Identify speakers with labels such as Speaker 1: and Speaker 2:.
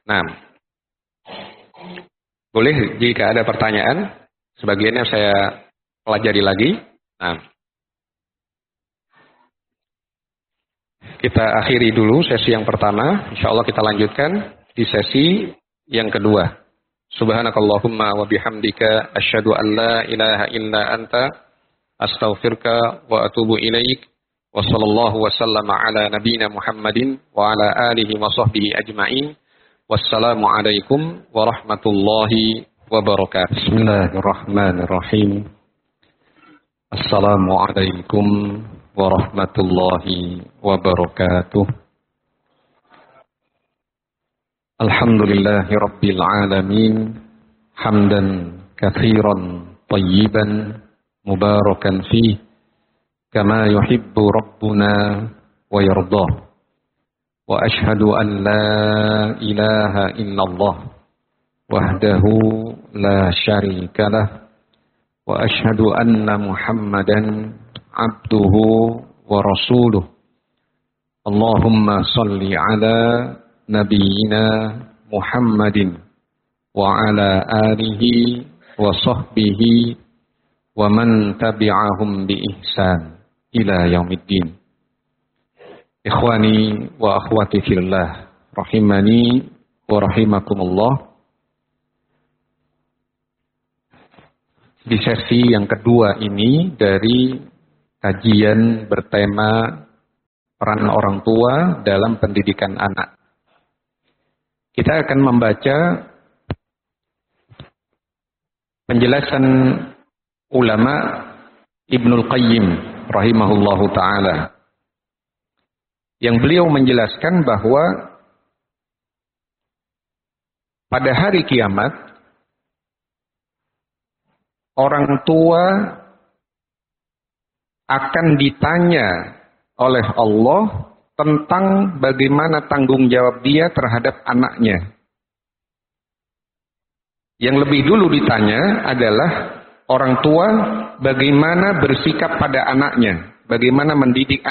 Speaker 1: Nah, boleh jika ada pertanyaan, sebagiannya saya pelajari lagi. Nah, kita akhiri dulu sesi yang pertama. Insya Allah kita lanjutkan di sesi yang kedua. Subhanakallahumma wa bihamdika asyhadu an la ilaha illa anta astaghfiruka wa atubu ilaik. Wa sallallahu wa sallama ala nabiyyina Muhammadin wa ala alihi wa sahbihi ajma'in. Wassalamualaikum warahmatullahi wabarakatuh. Bismillahirrahmanirrahim. Assalamualaikum warahmatullahi wabarakatuh. Alhamdulillahi rabbil alamin. Hamdan katsiran tayyiban mubarakan fih kama yuhibbu rabbuna wa yardah. Wa ashhadu an la ilaha illallah wahdahu la syarika lah wa ashhadu anna Muhammadan abduhu wa rasuluh. Allahumma salli ala nabiyyina Muhammadin wa ala alihi wa sahbihi wa man tabi'ahum bi ihsan ila yaumiddin. Ikhwani wa akhwati fillah, rahimani wa rahimakumullah. Di sesi yang kedua ini dari kajian bertema peran orang tua dalam pendidikan anak. Kita akan membaca penjelasan ulama Ibnul Qayyim rahimahullahu ta'ala, yang beliau menjelaskan bahwa pada hari kiamat orang tua akan ditanya oleh Allah tentang bagaimana tanggung jawab dia terhadap anaknya. Yang lebih dulu ditanya adalah orang tua bagaimana bersikap pada anaknya, bagaimana mendidik